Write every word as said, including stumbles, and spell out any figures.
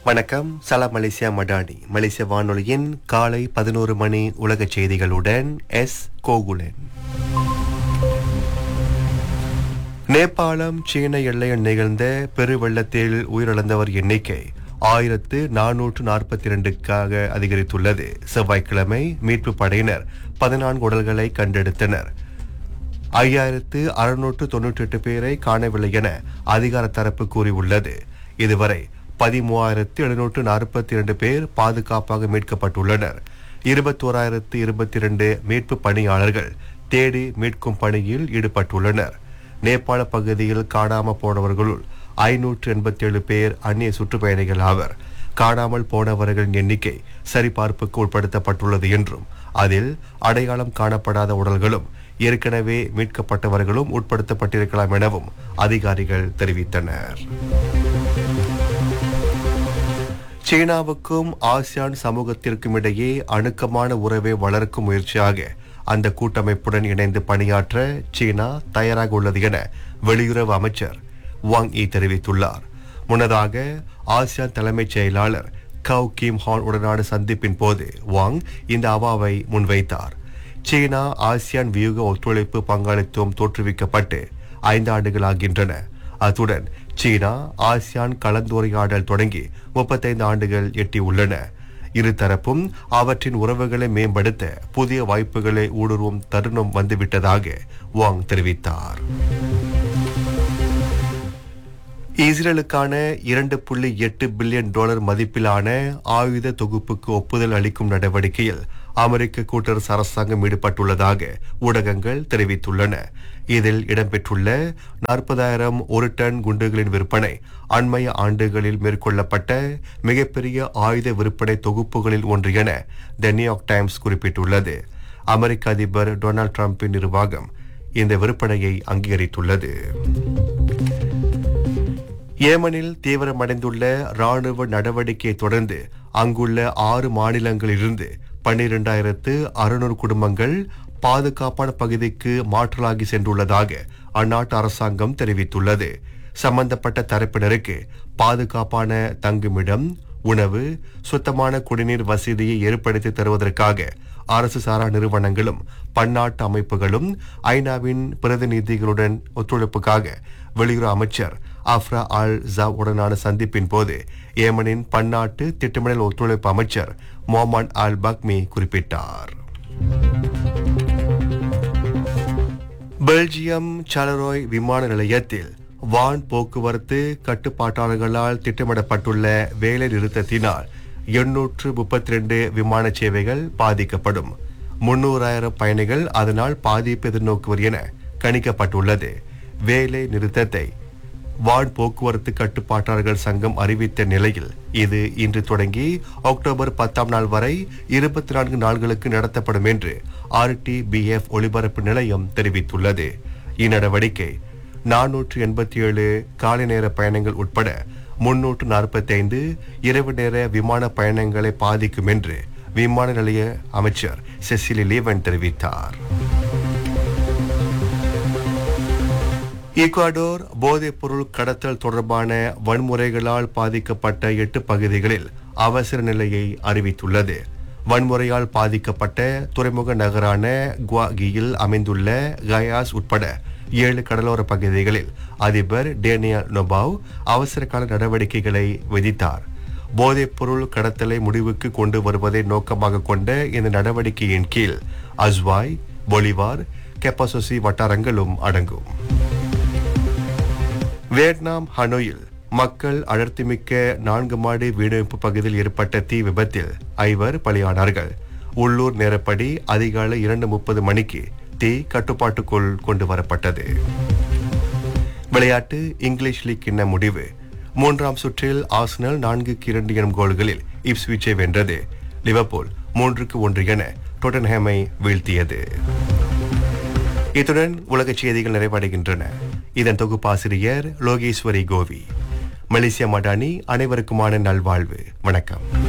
வணக்கம். சலாம் மலேசியா மடானி மலேசிய வானொலியின் காலை பதினோரு மணி உலக செய்திகளுடன் எஸ் கோகுலன். நேபாளம் சீன எல்லையில் நிகழ்ந்த பெருவெள்ளத்தில் உயிரிழந்தவர் எண்ணிக்கை ஆயிரத்து நானூற்று நாற்பத்தி இரண்டுக்காக அதிகரித்துள்ளது. செவ்வாய்க்கிழமை மீட்பு படையினர் பதினான்கு உடல்களை கண்டெடுத்தனர். ஐயாயிரத்து அறுநூற்று தொன்னூற்றி எட்டு பேரை காணவில்லை என அதிகார தரப்பு கூறியுள்ளது. இதுவரை பதிமூவாயிரத்து எழுநூற்று நாற்பத்தி இரண்டு பேர் பாதுகாப்பாக மீட்கப்பட்டுள்ளனர். இருபத்தோராயிரத்து இருபத்தி இரண்டு மீட்பு பணியாளர்கள் தேடி மீட்கும் பணியில் ஈடுபட்டுள்ளனர். நேபாள பகுதியில் காணாமல் போனவர்களுள் ஐநூற்று எண்பத்தி ஏழு பேர் அந்நிய சுற்றுப்பயணிகள் ஆவர். காணாமல் போனவர்களின் எண்ணிக்கை சரிபார்ப்புக்கு உட்படுத்தப்பட்டுள்ளது என்றும் அதில் அடையாளம் காணப்படாத உடல்களும் ஏற்கனவே மீட்கப்பட்டவர்களும் உட்படுத்தப்பட்டிருக்கலாம் எனவும் அதிகாரிகள் தெரிவித்தனர். சீனாவுக்கும் ஆசியான் சமூகத்திற்கும் இடையே அணுக்கமான உறவை வளர்க்கும் முயற்சியாக அந்த கூட்டமைப்புடன் இணைந்து பணியாற்ற சீனா தயாராக உள்ளது என வெளியுறவு அமைச்சர் வாங் யி தெரிவித்துள்ளார். முன்னதாக ஆசியான் தலைமைச் செயலாளர் கவ் கிம் ஹான் உடனான சந்திப்பின் போது வாங் இந்த அவாவை முன்வைத்தார். சீனா ஆசியான் வியூக ஒத்துழைப்பு பங்காளித்துவம் தோற்றுவிக்கப்பட்டு ஐந்து ஆண்டுகளாகின்றன. அத்துடன் சீனா ஆசியான் கலந்துரையாடல் தொடங்கி முப்பத்தைந்து ஆண்டுகள் எட்டியுள்ளன. இருதரப்பும் அவற்றின் உறவுகளை மேம்படுத்த புதிய வாய்ப்புகளை ஊடுருவும் தருணம் வந்துவிட்டதாக வாங் தெரிவித்தார். இஸ்ரேலுக்கான இரண்டு புள்ளி எட்டு பில்லியன் டாலர் மதிப்பிலான ஆயுத தொகுப்புக்கு ஒப்புதல் அளிக்கும் நடவடிக்கையில் அமெரிக்க கூட்டரசு அரசாங்கம் ஈடுபட்டுள்ளதாக ஊடகங்கள் தெரிவித்துள்ளன. இதில் இடம்பெற்றுள்ள நாற்பதாயிரம் ஒரு டன் குண்டுகளின் விற்பனை அண்மைய ஆண்டுகளில் மேற்கொள்ளப்பட்ட மிகப்பெரிய ஆயுத விற்பனை தொகுப்புகளில் ஒன்று என தி நியூயார்க் டைம்ஸ் குறிப்பிட்டுள்ளது. அமெரிக்க அதிபர் டொனால்ட் டிரம்பின் நிர்வாகம் இந்த விற்பனையை அங்கீகரித்துள்ளது. ஏமனில் தீவிரமடைந்துள்ள ராணுவ நடவடிக்கையை தொடர்ந்து அங்குள்ள ஆறு மாநிலங்களிலிருந்து பன்னிரண்டாயிரத்து அறுநூறு குடும்பங்கள் பாதுகாப்பான பகுதிக்கு மாற்றலாகி சென்றுள்ளதாக அந்நாட்டு அரசாங்கம் தெரிவித்துள்ளது. சம்பந்தப்பட்ட தரப்பினருக்கு பாதுகாப்பான தங்குமிடம், உணவு, சுத்தமான குடிநீர் வசதியை ஏற்படுத்தி தருவதற்காக அரசு சாரா நிறுவனங்களும் பன்னாட்டு அமைப்புகளும் ஐநாவின் பிரதிநிதிகளுடன் ஒத்துழைப்புக்காக வெளியுறவு அமைச்சர் அஃப்ரா அல் ஜாவ் உடனான சந்திப்பின் போது ஏமனின் பன்னாட்டு திட்டமிடல் ஒத்துழைப்பு அமைச்சர் மொஹமட் அல் பக்மி குறிப்பிட்டார். பெல்ஜியம் சாலரோய் விமான நிலையத்தில் வான் போக்குவரத்து கட்டுப்பாட்டாளர்களால் திட்டமிடப்பட்டுள்ள வேலை நிறுத்தத்தினால் எண்ணூற்று முப்பத்தி இரண்டு விமான சேவைகள் பாதிக்கப்படும். முன்னூறாயிரம் பயணிகள் அதனால் பாதிப்பு எதிர்நோக்குவர் என கணிக்கப்பட்டுள்ளது. வேலை நிறுத்தத்தை வான் போக்குவரத்து கட்டுப்பாட்டாளர்கள் சங்கம் அறிவித்த நிலையில் இது இன்று தொடங்கி அக்டோபர் பத்தாம் நாள் வரை இருபத்தி நான்கு நாள்களுக்கு நடத்தப்படும் என்று ஆர் டி பி எஃப் ஒலிபரப்பு நிலையம் தெரிவித்துள்ளது. இந்நடவடிக்கை நானூற்று எண்பத்தி ஏழு காலை நேர பயணங்கள் உட்பட முன்னூற்று நாற்பத்தி ஐந்து இரவு நேர விமான பயணங்களை பாதிக்கும் என்று விமான நிலைய அமைச்சர் செசிலி லீவன் தெரிவித்தார். ஈக்வடோர் போதைப் பொருள் கடத்தல் தொடர்பான வன்முறைகளால் பாதிக்கப்பட்ட எட்டு பகுதிகளில் அவசர நிலையை அறிவித்துள்ளது. வன்முறையால் பாதிக்கப்பட்ட துறைமுக நகரான குவாகியில் அமைந்துள்ள கயாஸ் உட்பட ஏழு கடலோர பகுதிகளில் அதிபர் டேனியல் நொபாவ் அவசர கால நடவடிக்கைகளை விதித்தார். போதைப் பொருள் கடத்தலை முடிவுக்கு கொண்டு வருவதை நோக்கமாக கொண்ட இந்த நடவடிக்கையின் கீழ் அஸ்வாய், பொலிவார், கெப்பாசோசி வட்டாரங்களும் அடங்கும். வியட்நாம் ஹனோயில் மக்கள் அடர்த்திமிக்க நான்கு மாடி வீடமைப்பு பகுதியில் ஏற்பட்ட தீ விபத்தில் ஐவர் பலியானார்கள். உள்ளூர் நேரப்படி அதிகாலை இரண்டு முப்பது மணிக்கு தீ கட்டுப்பாட்டுக்குள் கொண்டு வரப்பட்டது. விளையாட்டு இங்கிலீஷ் லீக் கிண்ண முடிவு. மூன்றாம் சுற்றில் ஆர்சனல் நான்குக்கு இரண்டு எனும் கோல்களில் இப்ஸ்விச்சை வென்றது. லிவர்பூல் மூன்றுக்கு ஒன்று என டொட்டன்ஹாமை வீழ்த்தியது. இத்துடன் உலக செய்திகள் நிறைவடைகின்றன. இதன் தொகுப்பாசிரியர் லோகேஸ்வரி கோவி. மலேசியா மடானி அனைவருக்குமான நல்வாழ்வு. வணக்கம்.